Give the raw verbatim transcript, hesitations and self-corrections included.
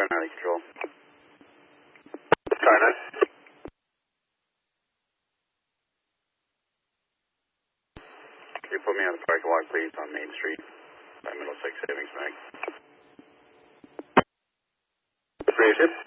Star nine control. Star nine. Can you put me on the parking lot, please, on Main Street, by Middlesex Savings Bank? Appreciate it.